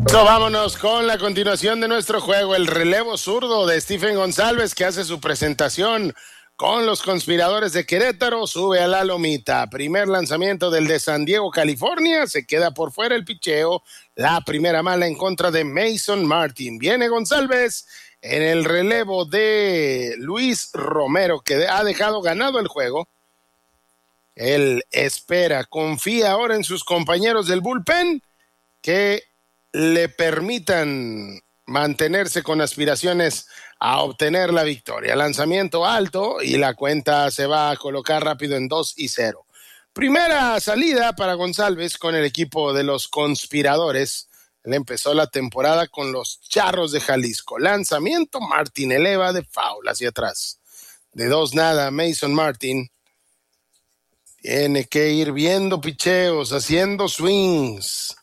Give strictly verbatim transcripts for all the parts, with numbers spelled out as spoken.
So, vámonos con la continuación de nuestro juego, el relevo zurdo de Stephen González, que hace su presentación con los Conspiradores de Querétaro, sube a la lomita. Primer lanzamiento del de San Diego, California, se queda por fuera el picheo. La primera mala en contra de Mason Martin. Viene González en el relevo de Luis Romero, que ha dejado ganado el juego. Él espera, confía ahora en sus compañeros del bullpen, que le permitan mantenerse con aspiraciones a obtener la victoria. Lanzamiento alto y la cuenta se va a colocar rápido en dos y cero. Primera salida para González con el equipo de los Conspiradores. Él empezó la temporada con los Charros de Jalisco. Lanzamiento, Martin eleva de foul hacia atrás. De dos nada, Mason Martin tiene que ir viendo picheos, haciendo swings.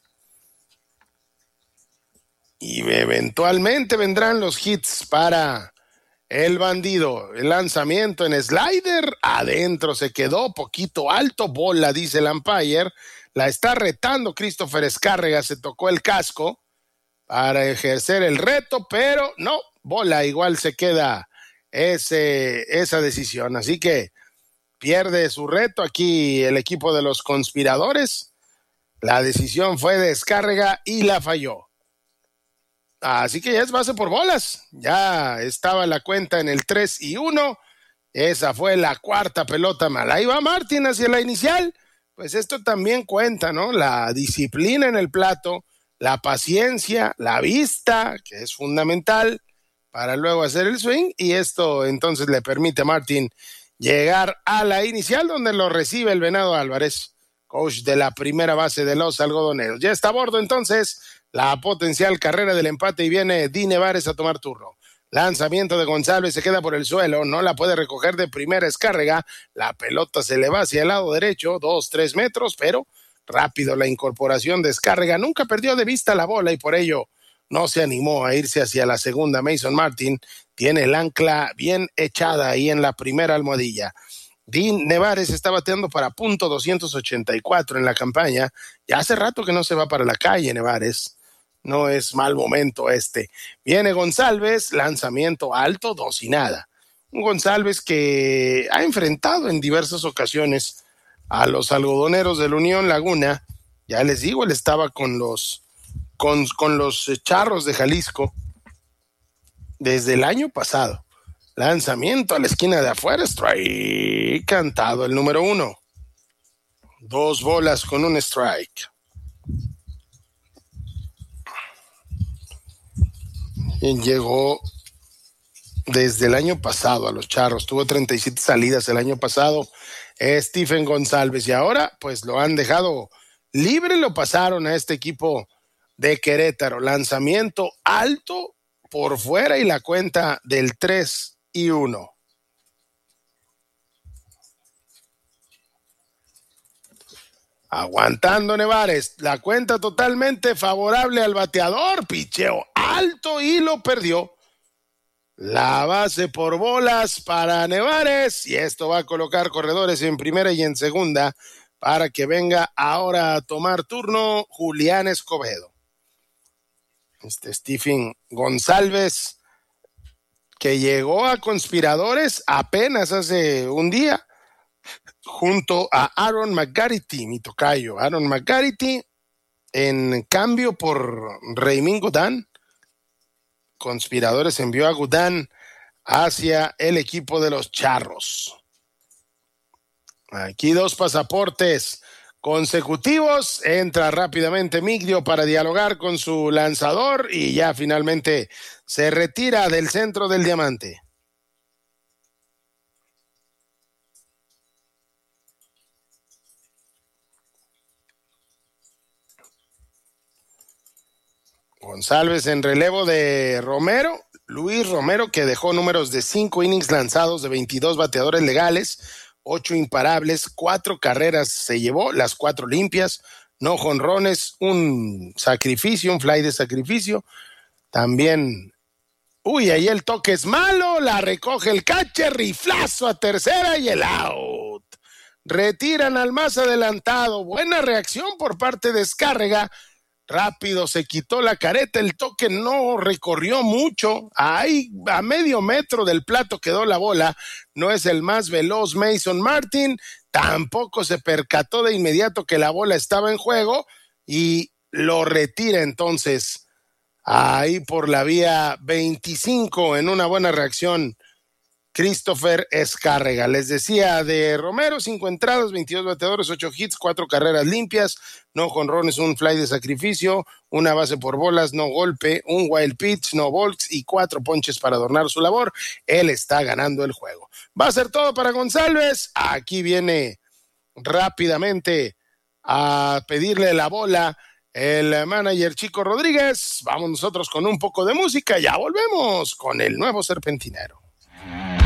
Y eventualmente vendrán los hits para el bandido. El lanzamiento en slider, adentro se quedó, poquito alto, bola, dice el umpire. La está retando Christopher Escárrega, se tocó el casco para ejercer el reto, pero no, bola, igual se queda ese, esa decisión. Así que pierde su reto aquí el equipo de los Conspiradores. La decisión fue de Escárrega y la falló. Así que ya es base por bolas. Ya estaba la cuenta en el tres y uno. Esa fue la cuarta pelota mala. Ahí va Martin hacia la inicial. Pues esto también cuenta, ¿no? La disciplina en el plato, la paciencia, la vista, que es fundamental para luego hacer el swing. Y esto entonces le permite a Martin llegar a la inicial, donde lo recibe el Venado Álvarez, coach de la primera base de los algodoneros. Ya está a bordo entonces la potencial carrera del empate y viene Di Nevares a tomar turno. Lanzamiento de González, se queda por el suelo, no la puede recoger de primera Escárrega. La pelota se le va hacia el lado derecho, dos, tres metros, pero rápido la incorporación de Escárrega. Nunca perdió de vista la bola y por ello no se animó a irse hacia la segunda. Mason Martin tiene el ancla bien echada ahí en la primera almohadilla. Di Nevares está bateando para punto doscientos ochenta y cuatro en la campaña. Ya hace rato que no se va para la calle Nevares. No es mal momento este. Viene González, lanzamiento alto, dos y nada. Un González que ha enfrentado en diversas ocasiones a los algodoneros de la Unión Laguna. Ya les digo, él estaba con los, con, con los Charros de Jalisco desde el año pasado. Lanzamiento a la esquina de afuera, strike, cantado el número uno. Dos bolas con un strike. Llegó desde el año pasado a los Charros, tuvo treinta y siete salidas el año pasado, Stephen González, y ahora pues lo han dejado libre, lo pasaron a este equipo de Querétaro. Lanzamiento alto por fuera y la cuenta del tres y uno. Aguantando Nevares, la cuenta totalmente favorable al bateador, picheo alto y lo perdió. La base por bolas para Nevares y esto va a colocar corredores en primera y en segunda para que venga ahora a tomar turno Julián Escobedo. Este Stephen González, que llegó a Conspiradores apenas hace un día, junto a Aaron McGarity, mi tocayo. Aaron McGarity, en cambio por Raymond Godán, Conspiradores envió a Godán hacia el equipo de los Charros. Aquí dos pasaportes consecutivos. Entra rápidamente Migdio para dialogar con su lanzador y ya finalmente se retira del centro del diamante. González en relevo de Romero, Luis Romero, que dejó números de cinco innings lanzados de veintidós bateadores legales, ocho imparables, cuatro carreras se llevó, las cuatro limpias, no jonrones, un sacrificio, un fly de sacrificio. También, uy, ahí el toque es malo, la recoge el catcher, riflazo a tercera y el out. Retiran al más adelantado, buena reacción por parte de Escárrega. rápido se quitó la careta, el toque no recorrió mucho, ahí a medio metro del plato quedó la bola. No es el más veloz Mason Martin, tampoco se percató de inmediato que la bola estaba en juego y lo retira entonces ahí por la vía veinticinco en una buena reacción Christopher Escárrega. Les decía de Romero, cinco entradas, veintidós bateadores, ocho hits, cuatro carreras limpias, no jonrones, un fly de sacrificio, una base por bolas, no golpe, un wild pitch, no balks y cuatro ponches para adornar su labor. Él está ganando el juego. Va a ser todo para González. Aquí viene rápidamente a pedirle la bola el manager Chico Rodríguez. Vamos nosotros con un poco de música. Ya volvemos con el nuevo Serpentinero.